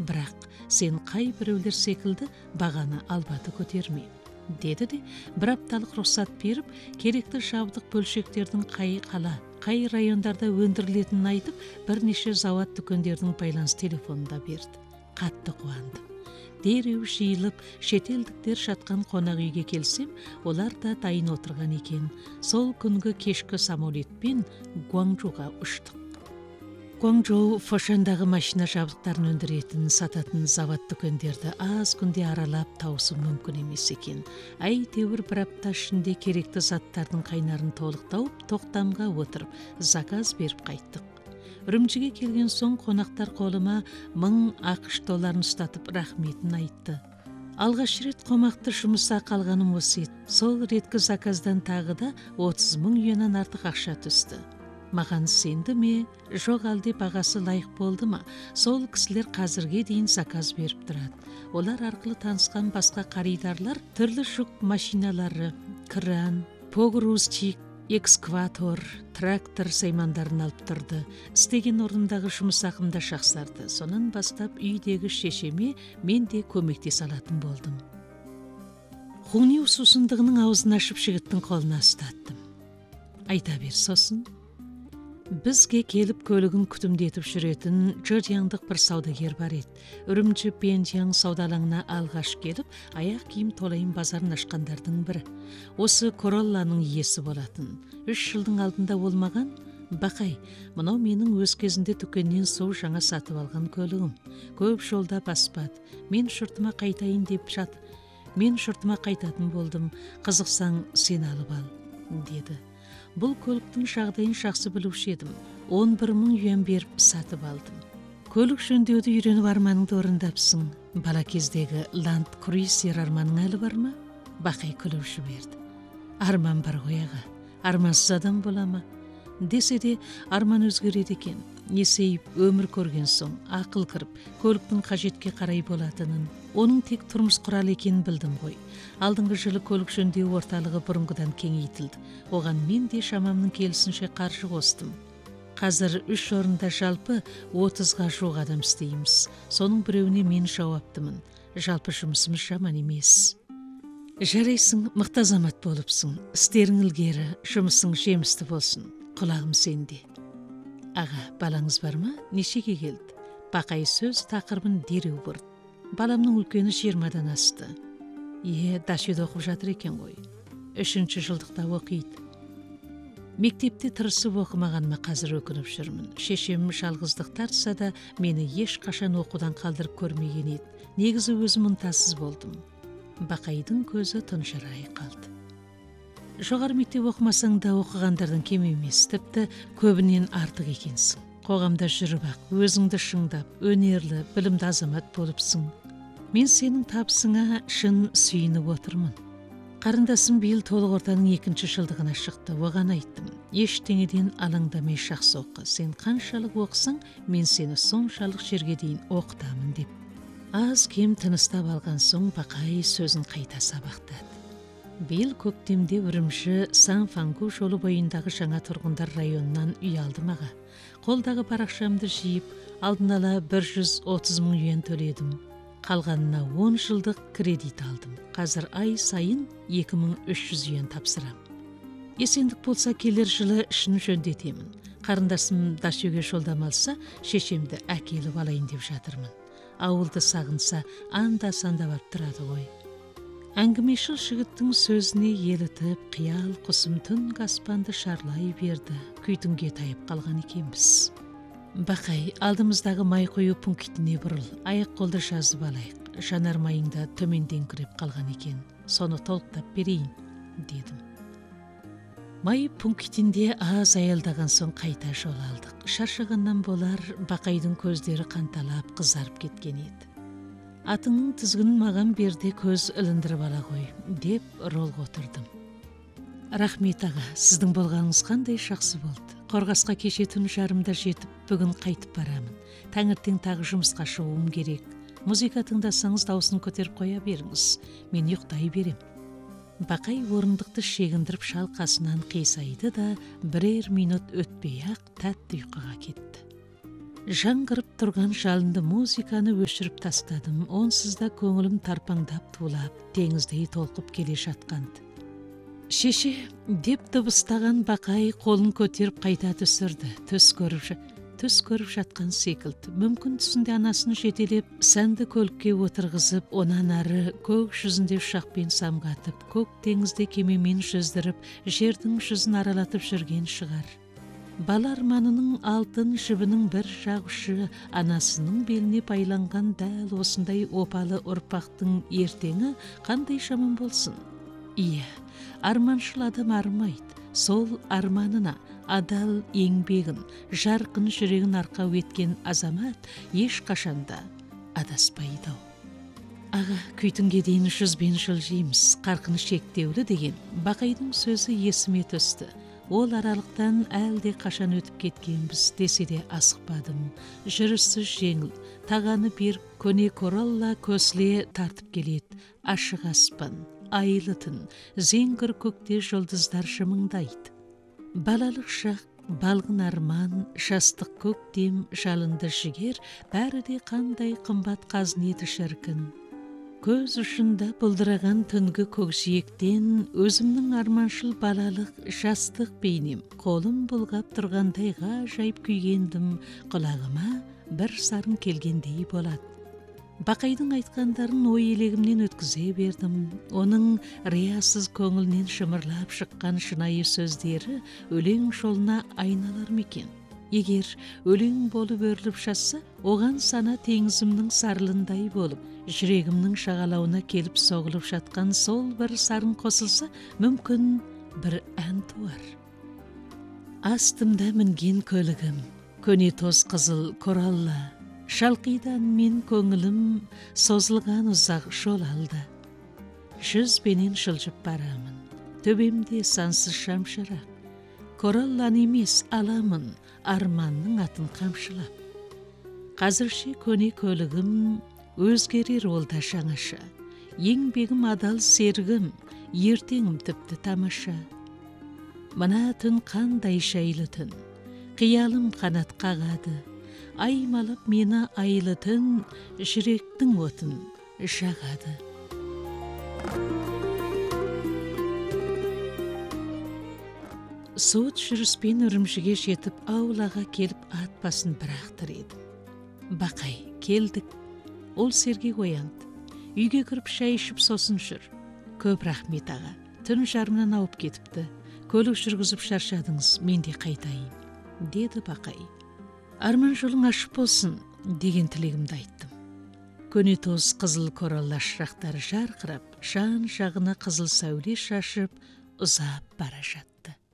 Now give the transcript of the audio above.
бірақ сен қай біреулер секілді бағаны албады көтерме, деді де бір апталық рұқсат беріп, керекті жабдық бөлшектердің қай қала, қай райондарда өндірілетінін айтып, бірнеше завод дүкендердің байланыс телефонында берді. Қатты қуандым. Дереу жиылып, шетелдіктер жатқан қонақ үйге келсем, олар да дайын отырған екен. Сол күнгі кешкі самолетпен Гуанчжоуға ұштық. Гуанчжоу Фошандағы машина жабдықтарын өндіретін, сататын завод дүкендерді аз күнде аралап тауысу мүмкін емес екен. Әйтеуір бір апта ішінде керекті заттардың қайнарын толық тауып, тоқтамға отырып, заказ беріп қайттық. Үрімжіге келген соң қонақтар қолыма 1000 ақш долларын ұстатып рахметін айтты. Алғаш рет қомақты жұмыса қалғаным осы еді. Сол реткі заказдан тағы да 30 000 юаннан артық ақша түсті. Маған сенді ме, жоқ әлде бағасы лайық болды ма? Сол кісілер қазірге дейін заказ беріп тұрады. Олар арқылы танысқан басқа қаридарлар түрлі жүк машиналары, кран, погрузчик, экскаватор, трактор саймандарын алып тұрды. Істеген орындағы жұмыс ақым да жақсарды. Сонан бастап үйдегі шешеме мен де көмектесе алатын болдым. Хуниу сусындығының аузын ашып жігіттің қолына ұстаттым. Айта бер сосын. Бізге келіп көлігін күтімдетіп жүретін Джодияңдық бір саудагер бар еді. Үрімжі Пендияң саудалаңына алғаш келіп, аяқ киім толайым базарын ашқандардың бірі. Осы Королланың иесі болатын. 3 жылдың алдында болмаған, бақай, мынау менің өз кезінде дүкеннен сау жаңа сатып алған көлігім. Көп жолда баспады. Мен шұртыма қайтайын деп жатыр. Мен шұртыма қайтатын болдым. Қызықсаң сен алып ал, деді. Бұл көліктің жағдайын жақсы білуші едім. 11 000 юан беріп сатып алдым. Көлік жөндеуді үйреніп арманыңды орындапсың. Бала кездегі Land Cruiser арманың әлі бар ма? Бақай күліп жіберді. Арман бар ғой аға. Армансыз адам бола ма? Десе де арман өзгереді екен. Есейіп, өмір көрген соң, ақыл кіріп, көліктің қажетке қарай болатынын, оның тек тұрмыс құралы екенін білдім ғой. Алдыңғы жылы көлік жөндеу орталығы бұрынғыдан кеңейтілді. Оған мен де шамамның келісінше қаржы қостым. Қазір 3 орында жалпы 30-ға жуық адам істейміз. Соның біреуіне мен жауаптымын. Жалпы жұмысымыз жаман емес. Жарайсың, мықты азамат болыпсың. Істерің ілгері, жұмысың жемісті болсын. Құлағым сенде. Аға, балаңыз бар ма? Нешеге келді? Бақай сөз тақырыбын дереу бұрды. Баламның үлкені 20-дан асты. Дашеде оқып жатыр екен ғой. 3-ші жылдықта оқиды. Мектепте тырысып оқымағаныма қазір өкініп жүрмін. Шешем жалғыздық тартса да, мені ешқашан оқудан қалдырып көрмеген еді. Негізі өзім ынтасыз болдым. Бақайдың көзі тұнжырай қалды. Жоғары мектеп оқымасаң да оқығандардан кем емес, тіпті көбінен артық екенсің. Қоғамда жүріп ақ, өзіңді шыңдап, өнерлі, білімді азамат болыпсың. Мен сенің табысыңа шын сүйініп отырмын. Қарындасым биыл толық ортаның 2-ші жылдығына шықты. Оған айттым, ештеңеден алаңдамай жақсы оқы. Сен қаншалық оқысаң, мен сені соншалық жерге дейін оқытамын деп. Аз кем тыныстап алған соң Бақай сөзін қайта сабақтады. Биыл көктемде Үрімші Сан-Фангу жолы бойындағы жаңа тұрғындар районынан үй алдым аға. Қолдағы парақшамды жиып, алдын ала 130 000 юан төледім. Қалғанына 10 жылдық кредит алдым. Қазір ай сайын 2300 юан тапсырам. Есендік болса келер жылы ішін жөндетемін. Қарындасым Дашеге жолдама алса, шешемді әкеліп алайын деп жатырмын. Ауылды сағынса, анда-санда барып тұрады ғой. Әңгімешіл жігіттің сөзіне елітіп, қиял құсым түнгі аспанды шарлай берді. Күйтінге тайып қалған екенбіз. Бақай, алдымыздағы май қою пунктіне бұрыл, аяқ қолды жазып алайық. Жанар майыңда төмендеңкіреп қалған екен. Соны толықтап берейін, дедім. Май пунктінде аз аялдаған соң қайта жол алдық. Шаршағаннан болар, Бақайдың көздері қанталап, қызарып кеткен еді. Атыңның тізгінін маған берде көз іліндіріп ала ғой, деп ролға отырдым. Рахмет аға, сіздің болғаныңыз қандай жақсы болды. Қорғасқа кеше түн жарымда жетіп, бүгін қайтып барамын. Таңертең тағы жұмысқа шығуым керек. Музыка тыңдасаңыз дауысын көтеріп қоя беріңіз. Мен ұйықтай берем. Бақай орындықты шегіндіріп шалқасынан қисайды да, бірер минут өтпей-ақ тәтті ұйқыға кетті. жаңғырып тұрған жалынды музыканы өшіріп тастадым. Онсыз да көңілім тарпаңдап тулап, теңіздей толқып келе жатқанды. Шеше деп дыбыстаған Бақай қолын көтеріп қайта түсірді. Түс көріп жатқан секілді. Мүмкін түсінде анасын жетелеп, сәнді көлікке отырғызып, онан ары көк жүзінде ұшақпен самғатып, көк теңізде кемемен жүздіріп, жердің жүзін аралатып жүрген шығар. Бала арманының алтын жібінің бір жақ ұшы анасының беліне байланған дәл осындай опалы ұрпақтың ертеңі қандай жаман болсын. Иә, арманшыл адам армайды. Сол арманына адал еңбегін, жарқын жүрегін арқау еткен азамат ешқашанда адаспайды. Аға, күйтінге дейін жүзбен жылжимыз, қарқыны шектеулі деген Бақайдың сөзі есіме түсті. Ол аралықтан әлде қашан өтіп кеткенбіз десе де асықпадым. Жүрісі жеңіл, тағаны бір көне Королла көсіле тартып келеді. Ашық аспан, айлы түн, зеңгір көкте жұлдыздар жымыңдайды. Балалық шақ, балғын арман, жастық көктем, жалынды жігер, бәрі де қандай қымбат қазынеді шіркін. Көз ұшында бұлдыраған түнгі көкжиектен өзімнің арманшыл балалық жастық бейнем қолым бұлғап тұрғандай ғажайып күйгендім, құлағыма бір сарын келгендей болады. Бақайдың айтқандарын ой елегімнен өткізе бердім. Оның риясыз көңілінен шымырлап шыққан шынайы сөздері өлең жолына айналар мекен? Егер өлең болып өріліп жатса, оған сана теңізімнің сарылындай болып, жүрегімнің шағалауына келіп соғылып жатқан сол бір сарын қосылса, мүмкін бір ән туар. Астымда мінген көлігім, көне тоз қызыл Королла, шалқидан мен көңілім созылған ұзақ жол алды. Жүзбенен жылжып барамын, төбемде сансыз шамшырақ. Короллан емес аламын, арманның атын қамшылап. Қазірше көне көлігім өзгерер ол да жаңаша. Еңбегім адал сергім, ертеңім тіпті тамаша. Мына түн қандай жайлы түн, қиялым қанат қағады. Аймалап мені айлы түн, жүректің отын жағады. Суыт жүріспен үрімшіге жетіп, аулаға келіп ат басын бір-ақ тіреді. Бақай, келдік. Ол сергек оянды. Үйге кіріп шай ішіп сосын жүр. Көп рахмет аға. Түн жарымнан ауып кетіпті. Көлік жүргізіп шаршадыңыз, мен де қайтайын, деді Бақай. Арман жолың ашық болсын, деген тілегімді айттым. Көне тоз қызыл Королла шырақтары жарқырап, жан жағына қызыл сәуле шашып, ұзап бара жатты.